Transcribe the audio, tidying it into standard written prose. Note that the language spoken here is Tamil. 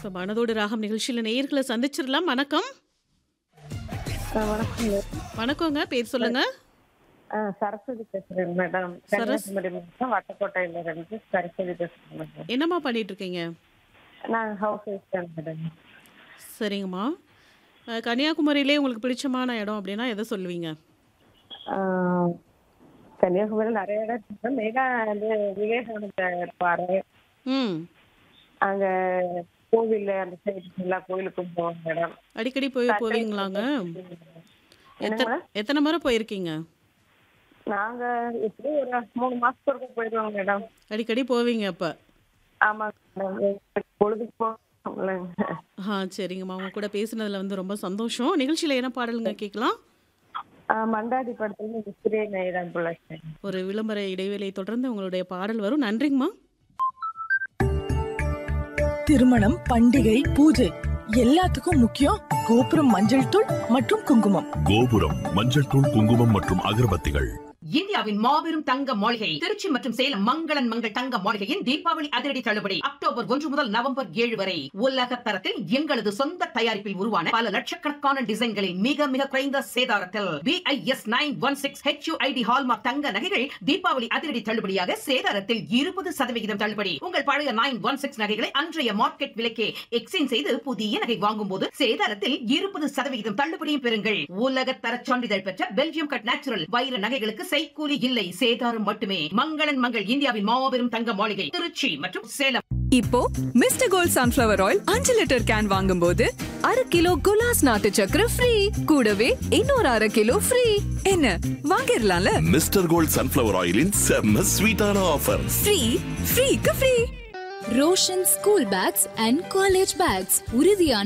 இப்போ மனதோடு ராகம் நிகழ்ச்சியில் நேயர்களை சந்திச்சிடலாம். வணக்கம். வணக்கங்க. வணக்கங்க. பேர் சொல்லுங்க. சரஸ்வதி பேசுறேன் மேடம். கன்னியாகுமரி மாவட்டம் வட்டக்கோட்டையில இருந்து சரஸ்வதி பேசுறேன் மேடம். என்னம்மா பண்ணிட்டு இருக்கீங்க? நான் ஹவுஸ் ஒய்ஃப் தான் மேடம். சரிங்கம்மா. கன்னியாகுமரியிலே உங்களுக்கு பிடிச்சமான இடம் அப்படின்னா எதை சொல்லுவீங்க? கன்னியாகுமரியில் நிறைய இடம் இருக்கு. மெயினா வந்து விவேகானந்தர் பாறை, ம். அங்க கோவில், அந்த சைடு எல்லா கோயிலுக்கும் போவோம் மேடம். அடிக்கடி போவீங்களாங்க? என்னங்க? எத்தனை முறை போயிருக்கீங்க? நாங்க எப்படி ஒரு 3 மாசத்துக்கு போயிடுவோம் மேடம். அடிக்கடி போவீங்க அப்ப? ஆமா மேடம். பொழுதுக்கு போகலங்க. சரிங்கம்மா. உங்க கூட பேசுனதுல வந்து ரொம்ப சந்தோஷம். நிகழ்ச்சியில என்ன பாடலுங்க கேட்கலாம்? மண்டாடி படத்துல விசிறியை நெய்தான் பிள்ளை. ஒரு விளம்பர இடைவேளையை தொடர்ந்து உங்களுடைய பாடல் வரும். நன்றிங்கம்மா. திருமணம், பண்டிகை, பூஜை எல்லாத்துக்கும் முக்கியம் கோபுரம் மஞ்சள் தூள் மற்றும் குங்குமம். கோபுரம் மஞ்சள் தூள், குங்குமம் மற்றும் அகர்பத்திகள். இந்தியாவின் மாபெரும் தங்க மாளிகை திருச்சி மற்றும் சேலம் மங்களன் மங்கள் தங்க மாளிகையின் தீபாவளி அதிரடி தள்ளுபடி அக்டோபர் 1 முதல் நவம்பர் 7 வரை. உலக தரத்தில் எங்களது சொந்த தயாரிப்பில் உருவான பல லட்சக்கணக்கான டிசைன்களில் மிக மிக குறைந்த சேதாரத்தில் BIS 916 HUID ஹால்மார்க் தங்க நகைகள் தீபாவளி அதிரடி தள்ளுபடியாக சேதாரத்தில் 20% தள்ளுபடி. உங்கள் பழைய 916 நகைகளை அன்றைய மார்க்கெட் விலைக்கே எக்ஸ்சேஞ்ச் செய்து புதிய நகை வாங்கும் போது சேதாரத்தில் 20% தள்ளுபடியும் பெறுங்கள். உலக தர சான்றிதழ் பெற்ற பெல்ஜியம் கட் நேச்சுரல் வைர நகைகளுக்கு செய்கூலி இல்லை, சேதாரம் மட்டுமே. மங்களன் மங்கள் இந்தியாவின் மாபெரும் தங்க மாளிகை திருச்சி மற்றும் சேலம். இப்போ mister gold sunflower oil 5 litre can வாங்கும்போது 1/2 கிலோ குலாஸ் நாட்டு சக்கரை ஃப்ரீ. கூடவே இன்னொரு 1/2 கிலோ ஃப்ரீ. என்ன வாங்கிடலாம்ல? மிஸ்டர் கோல்ட் சன்ஃபிளவர் ஆயிலின் செம்ம ஸ்வீட்டான offer. ஃப்ரீக்கு free. Roshan school packs and college bags உறுதியான